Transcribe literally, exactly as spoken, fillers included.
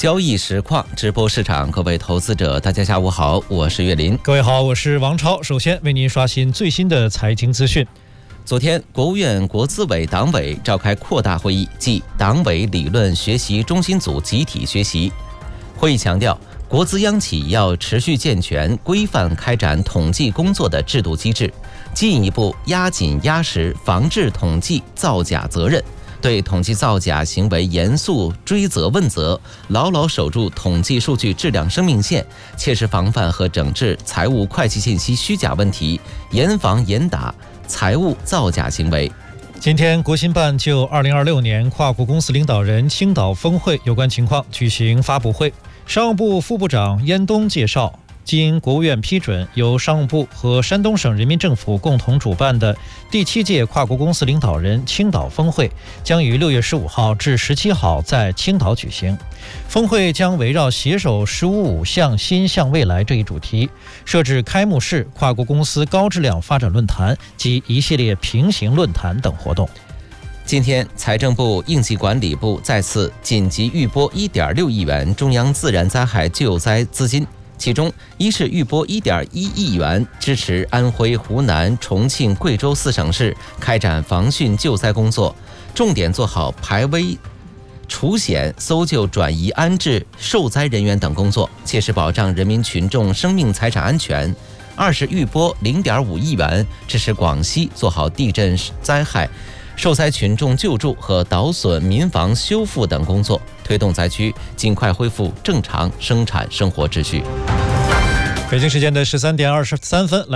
交易实况直播市场，各位投资者大家下午好，我是岳林。 各位好，我是王超。首先为您刷新最新的财经资讯。 昨天，国务院国资委党委召开扩大会议，即党委理论学习中心组集体学习。会议强调，国资央企要持续健全规范开展统计工作的制度机制，进一步压紧压实防治统计造假责任，对统计造假行为严肃追责问责，牢牢守住统计数据质量生命线，切实防范和整治财务会计信息虚假问题，严防严打财务造假行为。 今天，国新办就二零二六年跨国公司领导人青岛峰会有关情况举行发布会。商务部副部长燕东介绍，经国务院批准，由商务部和山东省人民政府共同主办的第七届跨国公司领导人青岛峰会将于六月十五号至十七号在青岛举行。峰会将围绕携手“十五五”向新向未来这一主题，设置开幕式、跨国公司高质量发展论坛及一系列平行论坛等活动。 今天，财政部、应急管理部再次紧急预拨 一点六亿元中央自然灾害救灾资金，其中一是预拨 一点一亿元支持安徽、湖南、重庆、贵州四省市开展防汛救灾工作，重点做好排危除险、搜救、转移、安置受灾人员等工作，切实保障人民群众生命财产安全。二是预拨 零点五亿元支持广西做好地震灾害受灾群众救助和倒损民房修复等工作，推动灾区尽快恢复正常生产生活秩序。 北京时间的十三点二十三分。